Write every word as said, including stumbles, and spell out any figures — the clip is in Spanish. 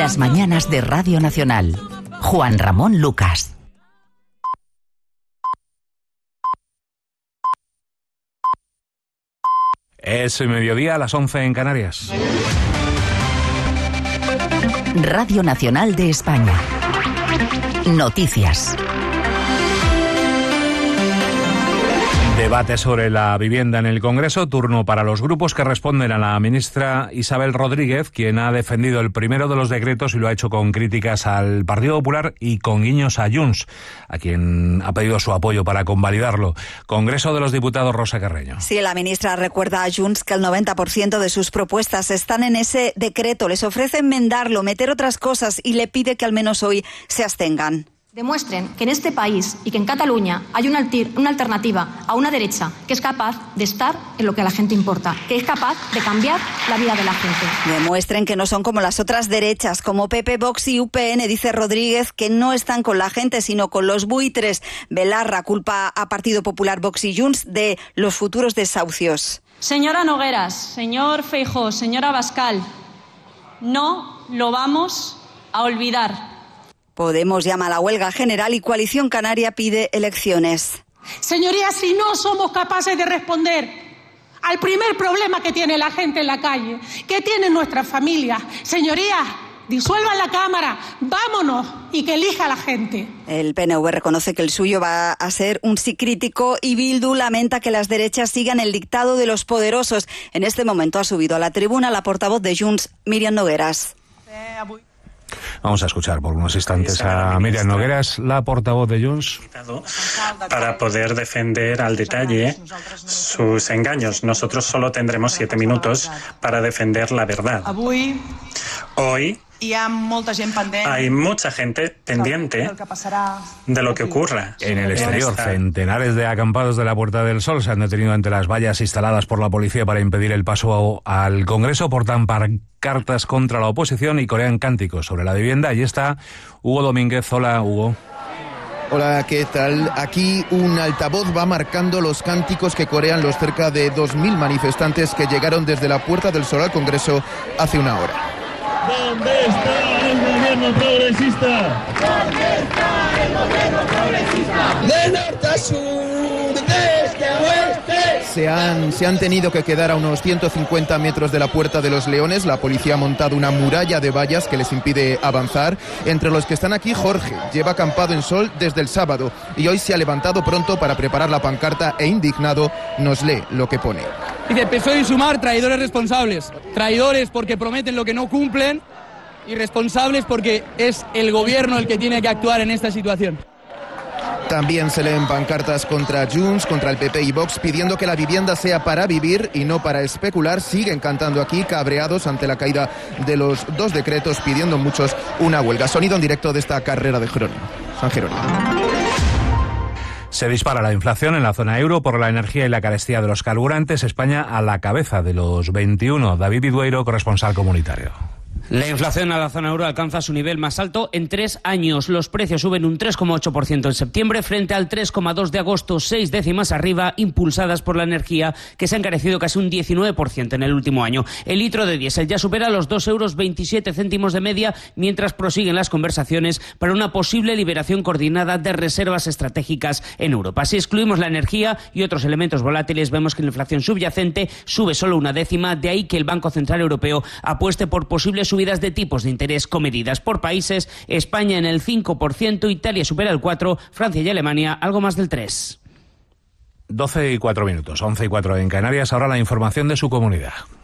Las mañanas de Radio Nacional. Juan Ramón Lucas. Es mediodía a las once en Canarias. Radio Nacional de España. Noticias. Debate sobre la vivienda en el Congreso, turno para los grupos que responden a la ministra Isabel Rodríguez, quien ha defendido el primero de los decretos y lo ha hecho con críticas al Partido Popular y con guiños a Junts, a quien ha pedido su apoyo para convalidarlo. Congreso de los Diputados, Rosa Carreño. Sí, la ministra recuerda a Junts que el noventa por ciento de sus propuestas están en ese decreto. Les ofrece enmendarlo, meter otras cosas y le pide que al menos hoy se abstengan. Demuestren que en este país y que en Cataluña hay una, una alternativa a una derecha que es capaz de estar en lo que a la gente importa, que es capaz de cambiar la vida de la gente. Demuestren que no son como las otras derechas, como P P, Vox y U P N, dice Rodríguez, que no están con la gente, sino con los buitres. Belarra culpa a Partido Popular, Vox y Junts de los futuros desahucios. Señora Nogueras, señor Feijóo, señora Abascal, no lo vamos a olvidar. Podemos llama a la huelga general y Coalición Canaria pide elecciones. Señorías, si no somos capaces de responder al primer problema que tiene la gente en la calle, que tiene nuestra familia, señorías, disuelvan la Cámara, vámonos y que elija la gente. El P N V reconoce que el suyo va a ser un sí crítico y Bildu lamenta que las derechas sigan el dictado de los poderosos. En este momento ha subido a la tribuna la portavoz de Junts, Míriam Nogueras. Vamos a escuchar por unos instantes a Míriam Nogueras, la portavoz de Junts. Para poder defender al detalle sus engaños. Nosotros solo tendremos siete minutos para defender la verdad. Hoy hay mucha gente pendiente de lo que ocurra. En el exterior, centenares de acampados de la Puerta del Sol se han detenido ante las vallas instaladas por la policía para impedir el paso al Congreso. Portan pancartas contra la oposición y corean cánticos sobre la vivienda. Allí está Hugo Domínguez. Hola, Hugo. Hola, ¿qué tal? Aquí un altavoz va marcando los cánticos que corean los cerca de dos mil manifestantes que llegaron desde la Puerta del Sol al Congreso hace una hora. ¿Dónde está el gobierno progresista? ¿Dónde está el gobierno progresista? De norte a sur, de este a oeste. Se han, se han tenido que quedar a unos ciento cincuenta metros de la Puerta de los Leones. La policía ha montado una muralla de vallas que les impide avanzar. Entre los que están aquí, Jorge lleva acampado en Sol desde el sábado y hoy se ha levantado pronto para preparar la pancarta e indignado nos lee lo que pone. Dice, P S O E y Sumar, traidores responsables. Traidores porque prometen lo que no cumplen y responsables porque es el gobierno el que tiene que actuar en esta situación. También se leen pancartas contra Junts, contra el P P y Vox, pidiendo que la vivienda sea para vivir y no para especular. Siguen cantando aquí, cabreados ante la caída de los dos decretos, pidiendo muchos una huelga. Sonido en directo de esta carrera de Jerónimo. San Jerónimo. Se dispara la inflación en la zona euro por la energía y la carestía de los carburantes. España a la cabeza de los veintiuno. David Vidueiro, corresponsal comunitario. La inflación a la zona euro alcanza su nivel más alto en tres años. Los precios suben un tres coma ocho por ciento en septiembre frente al tres coma dos de agosto, seis décimas arriba, impulsadas por la energía, que se ha encarecido casi un diecinueve por ciento en el último año. El litro de diésel ya supera los dos euros veintisiete céntimos de media, mientras prosiguen las conversaciones para una posible liberación coordinada de reservas estratégicas en Europa. Si excluimos la energía y otros elementos volátiles, vemos que la inflación subyacente sube solo una décima, de ahí que el Banco Central Europeo apueste por posibles subidas de tipos de interés comedidas por países. España en el cinco por ciento, Italia supera el cuatro por ciento, Francia y Alemania algo más del tres por ciento. doce y cuatro minutos, once y cuatro en Canarias. Ahora la información de su comunidad.